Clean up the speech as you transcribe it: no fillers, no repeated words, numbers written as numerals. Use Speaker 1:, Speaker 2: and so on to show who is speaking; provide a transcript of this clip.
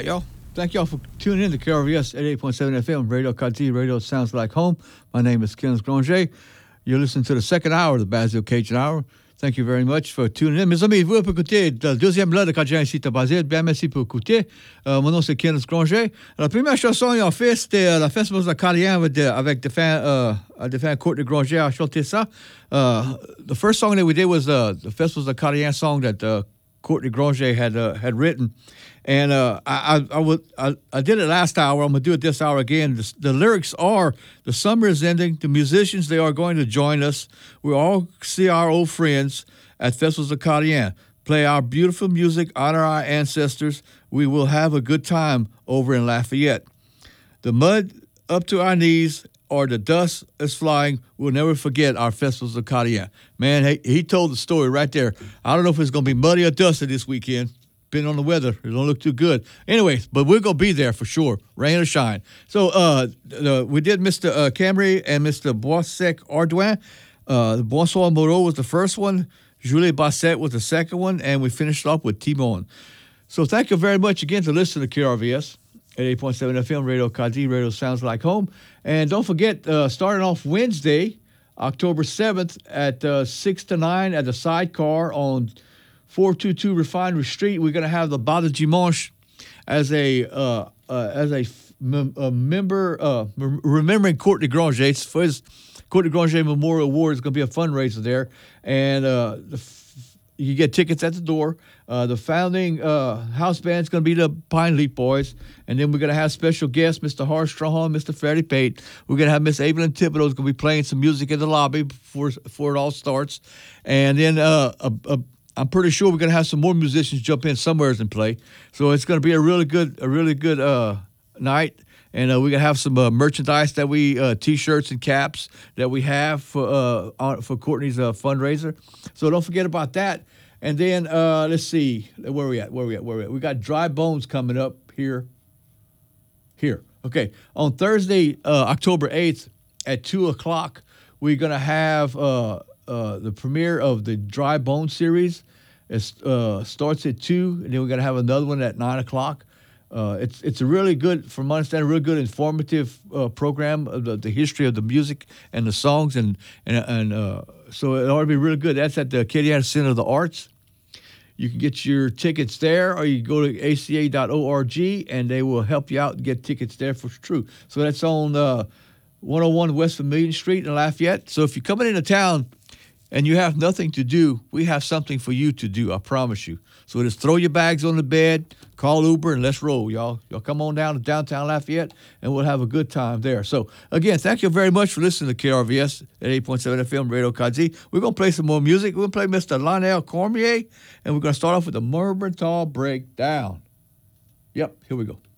Speaker 1: right, y'all. Thank y'all for tuning in to KRVS 88.7 FM, Radio Kati, Radio Sounds Like Home. My name is Kenneth Granger. You're listening to the second hour of the Basil Cajun Hour. Thank you very much for tuning in. Mes amis, vous pouvez écouter le deuxième bloc de Cajun ici à Basile. Bien, merci pour écouter. Mon nom, c'est Kenneth Granger. La première chanson qu'ils ont fait, c'était la Festival de Carien avec des fans Courtney Granger a chanté ça. The first song that we did was the Festival de Carien song that Courtney Granger had written. And I did it last hour. I'm going to do it this hour again. The lyrics are, the summer is ending. The musicians, they are going to join us. We'll all see our old friends at Festivals of Carien. Play our beautiful music, honor our ancestors. We will have a good time over in Lafayette. The mud up to our knees or the dust is flying. We'll never forget our Festivals of Carien. Man, he told the story right there. I don't know if it's going to be muddy or dusty this weekend. Depending on the weather, it don't look too good. Anyways, but we're going to be there for sure, rain or shine. So we did Mr. Camry and Mr. Boissec Ardouin. Bonsoir Moreau was the first one. Julie Bassett was the second one. And we finished off with Timon. So thank you very much again for listening to KRVS at 8.7 FM, Radio Kadi, Radio Sounds Like Home. And don't forget, starting off Wednesday, October 7th at 6 to 9 at the Sidecar on 422 Refinery Street. We're going to have the Bas de Dimanche as a member, remembering Courtney Granger. It's for his Courtney Granger Memorial Award. It's going to be a fundraiser there. And you get tickets at the door. The founding house band is going to be the Pine Leaf Boys. And then we're going to have special guests, Mr. Horace Strahan, Mr. Freddie Pate. We're going to have Miss Evelyn Thibodeau is going to be playing some music in the lobby before it all starts. And then I'm pretty sure we're going to have some more musicians jump in somewhere and play. So it's going to be a really good night. And we're going to have some merchandise that we, T-shirts and caps that we have for Courtney's fundraiser. So don't forget about that. And then let's see, where are we at? We got Dry Bones coming up here. Okay. On Thursday, October 8th at 2 o'clock, we're going to have the premiere of the Dry Bone series. It starts at 2, and then we're going to have another one at 9 o'clock. It's a really good, from my understanding, really good informative program of the history of the music and the songs, and so it ought to be really good. That's at the Acadiana Center of the Arts. You can get your tickets there, or you can go to aca.org, and they will help you out and get tickets there for true. So that's on 101 West Vermilion Street in Lafayette. So if you're coming into town and you have nothing to do, we have something for you to do, I promise you. So just throw your bags on the bed, call Uber, and let's roll, y'all. Y'all come on down to downtown Lafayette, and we'll have a good time there. So, again, thank you very much for listening to KRVS at 8.7 FM, Radio Kazi. We're going to play some more music. We're going to play Mr. Lionel Cormier, and we're going to start off with the Mermentau Breakdown. Yep, here we go.